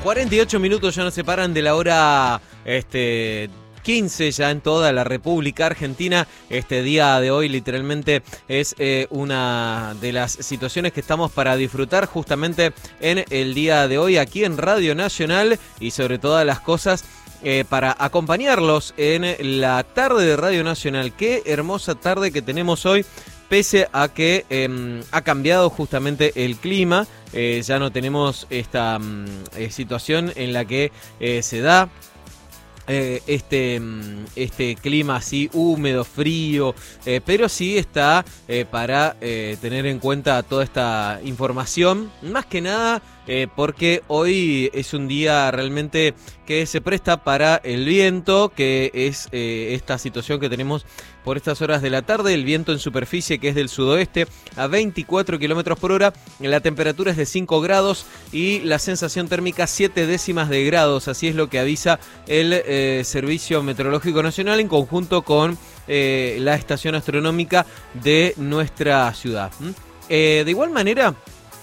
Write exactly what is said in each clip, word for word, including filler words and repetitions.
cuarenta y ocho minutos ya nos separan de la hora este, quince ya en toda la República Argentina. Este día de hoy literalmente es eh, una de las situaciones que estamos para disfrutar justamente en el día de hoy aquí en Radio Nacional y sobre todas las cosas eh, para acompañarlos en la tarde de Radio Nacional. Qué hermosa tarde que tenemos hoy. Pese a que eh, ha cambiado justamente el clima, eh, ya no tenemos esta eh, situación en la que eh, se da eh, este, este clima así húmedo, frío, eh, pero sí está eh, para eh, tener en cuenta toda esta información, más que nada eh, porque hoy es un día realmente que se presta para el viento, que es eh, esta situación que tenemos por estas horas de la tarde, el viento en superficie que es del sudoeste a veinticuatro kilómetros por hora, la temperatura es de cinco grados y la sensación térmica siete décimas de grados, así es lo que avisa el eh, Servicio Meteorológico Nacional en conjunto con eh, la estación astronómica de nuestra ciudad. ¿Mm? Eh, de igual manera,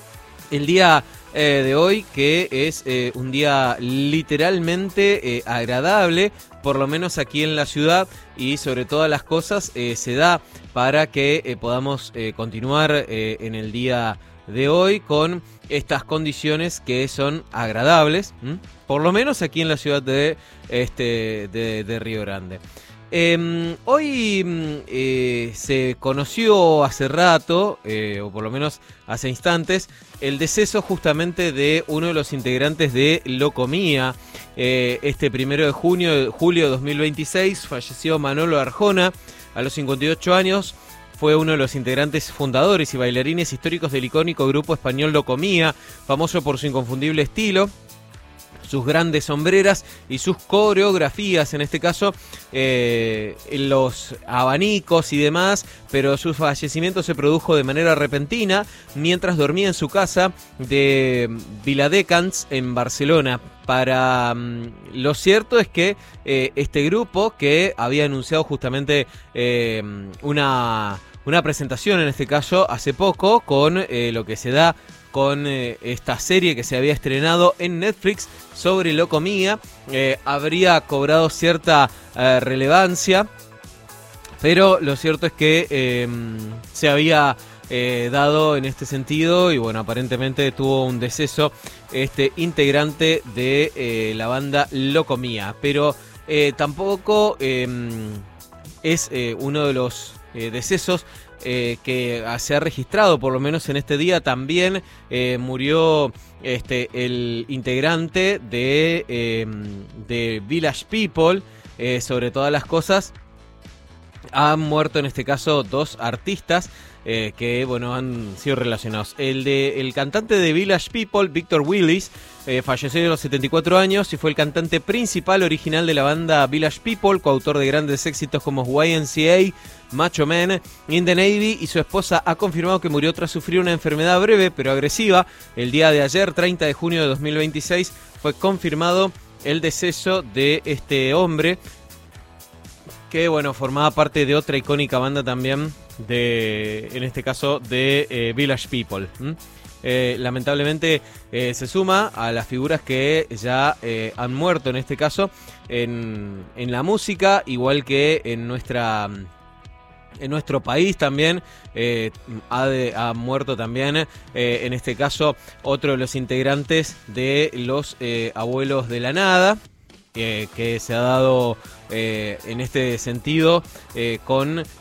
el día Eh, de hoy, que es eh, un día literalmente eh, agradable, por lo menos aquí en la ciudad, y sobre todas las cosas eh, se da para que eh, podamos eh, continuar eh, en el día de hoy con estas condiciones que son agradables, ¿m? Por lo menos aquí en la ciudad de, este, de, de Río Grande. Eh, hoy eh, se conoció hace rato, eh, o por lo menos hace instantes, el deceso justamente de uno de los integrantes de Locomía. Eh, este primero de junio, julio de dos mil veintiséis falleció Manolo Arjona a los cincuenta y ocho años. Fue uno de los integrantes fundadores y bailarines históricos del icónico grupo español Locomía, famoso por su inconfundible estilo, sus grandes sombreras y sus coreografías, en este caso eh, los abanicos y demás, pero su fallecimiento se produjo de manera repentina mientras dormía en su casa de Viladecans en Barcelona. Para um, lo cierto es que eh, este grupo, que había anunciado justamente eh, una, una presentación, en este caso hace poco, con eh, lo que se da con eh, esta serie que se había estrenado en Netflix sobre Locomía, eh, habría cobrado cierta eh, relevancia, pero lo cierto es que eh, se había eh, dado en este sentido y bueno, aparentemente tuvo un deceso este integrante de eh, la banda Locomía, pero eh, tampoco eh, es eh, uno de los eh, decesos Eh, que se ha registrado, por lo menos en este día. También eh, murió este, el integrante de, eh, de Village People. Eh, sobre todas las cosas, han muerto en este caso dos artistas eh, que bueno han sido relacionados. El de el cantante de Village People, Victor Willis, eh, falleció a los setenta y cuatro años y fue el cantante principal original de la banda Village People, coautor de grandes éxitos como Y M C A, Macho Man, In the Navy, y su esposa ha confirmado que murió tras sufrir una enfermedad breve pero agresiva. El día de ayer, treinta de junio de dos mil veintiséis, fue confirmado el deceso de este hombre, que bueno, formaba parte de otra icónica banda también, de, en este caso de eh, Village People. ¿Mm? Eh, lamentablemente eh, se suma a las figuras que ya eh, han muerto en este caso en, en la música, igual que en nuestra... En nuestro país también eh, ha, de, ha muerto también, eh, en este caso, otro de los integrantes de los eh, Abuelos de la Nada, eh, que se ha dado eh, en este sentido eh, con